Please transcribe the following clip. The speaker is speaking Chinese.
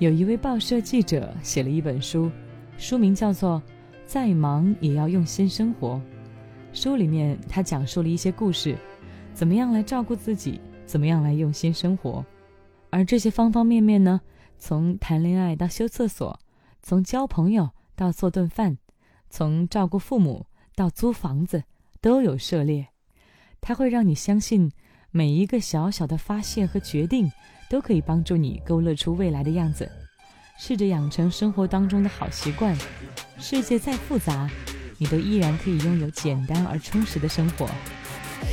有一位报社记者写了一本书，书名叫做《再忙也要用心生活》。书里面他讲述了一些故事，怎么样来照顾自己，怎么样来用心生活。而这些方方面面呢，从谈恋爱到修厕所，从交朋友到做顿饭，从照顾父母到租房子，都有涉猎。它会让你相信，每一个小小的发现和决定都可以帮助你勾勒出未来的样子。试着养成生活当中的好习惯，世界再复杂，你都依然可以拥有简单而充实的生活。